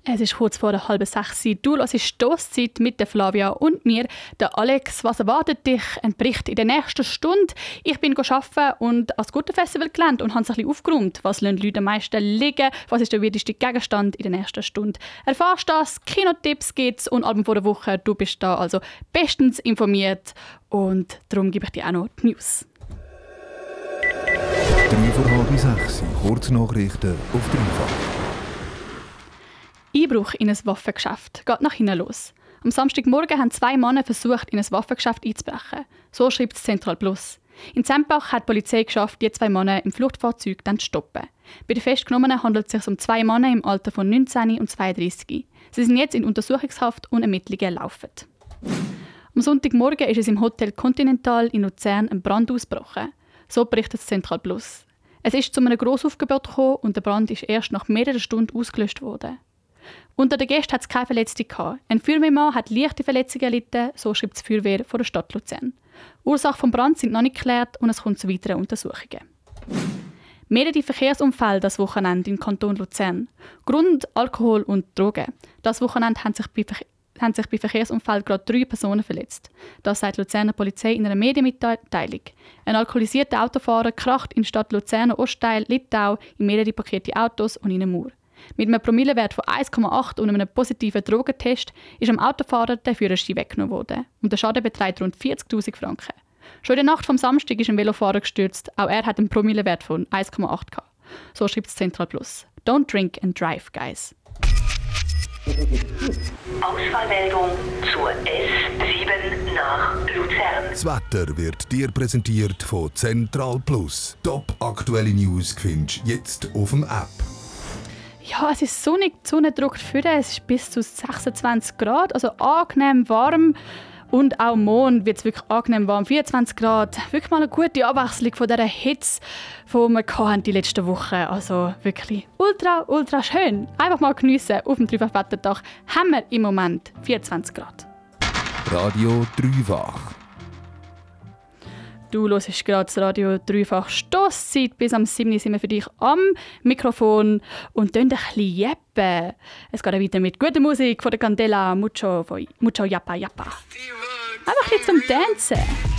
Es ist kurz vor 5:30. Du hörst «Stosszeit» mit der Flavia und mir, der Alex. Was erwartet dich? Ein Bericht in der nächsten Stunde. Ich bin arbeiten und als gutes Festival gelernt und habe es ein bisschen aufgeräumt. Was lassen die Leute am meisten liegen? Was ist der weirdeste Gegenstand in der nächsten Stunde? Erfahrst du das? Kinotipps gibt's und Album vor der Woche. Du bist da also bestens informiert und darum gebe ich dir auch noch die News. 5:55, Kurznachrichten auf Dreifach. Einbruch in ein Waffengeschäft geht nach hinten los. Am Samstagmorgen haben 2 Männer versucht, in ein Waffengeschäft einzubrechen. So schreibt es Central Plus. In Zempach hat die Polizei geschafft, die 2 Männer im Fluchtfahrzeug dann zu stoppen. Bei den Festgenommenen handelt es sich um 2 Männer im Alter von 19 und 32. Sie sind jetzt in Untersuchungshaft und Ermittlungen laufen. Am Sonntagmorgen ist es im Hotel Continental in Luzern ein Brand ausgebrochen. So berichtet Central Plus. Es ist zu einem Grossaufgebot gekommen und der Brand ist erst nach mehreren Stunden ausgelöscht worden. Unter den Gästen hat es keine Verletzte gehabt. Ein Feuerwehrmann hat leichte Verletzungen erlitten, so schreibt die Feuerwehr von der Stadt Luzern. Ursache des Brands sind noch nicht geklärt und es kommt zu weiteren Untersuchungen. Mehrere Verkehrsunfälle das Wochenende im Kanton Luzern. Grund Alkohol und Drogen. Das Wochenende haben sich bei Verkehrsunfällen gerade 3 Personen verletzt. Das sagt die Luzerner Polizei in einer Medienmitteilung. Ein alkoholisierter Autofahrer kracht in der Stadt Luzerner Ostteil Littau in mehrere parkierte Autos und in eine Mauer. Mit einem Promillewert von 1,8 und einem positiven Drogentest ist am Autofahrer der Führerschein weggenommen worden. Und der Schaden beträgt rund 40'000 Franken. Schon in der Nacht vom Samstag ist ein Velofahrer gestürzt. Auch er hat einen Promillewert von 1,8 gehabt. So schreibt es Central Plus. Don't drink and drive, guys. Ausfallmeldung zur S7 nach Luzern. Das Wetter wird dir präsentiert von Central Plus. Top aktuelle News findest du jetzt auf dem App. Ja, es ist sonnig, die Sonne drückt für es ist bis zu 26 Grad, also angenehm warm. Und auch morgen wird es wirklich angenehm warm, 24 Grad. Wirklich mal eine gute Abwechslung von dieser Hitze, die wir die letzten Wochen. Also wirklich ultra, ultra schön. Einfach mal geniessen. Auf dem Dreifach-Wetterdach haben wir im Moment 24 Grad. Radio Dreifach. Du hörst gerade das Radio Dreifach Stosszeit. Bis am 7. sind wir für dich am Mikrofon und ein bisschen jeppen. Es geht weiter mit guter Musik von der Candela, Mucho Yappa Yappa. Einfach jetzt zum Tanzen.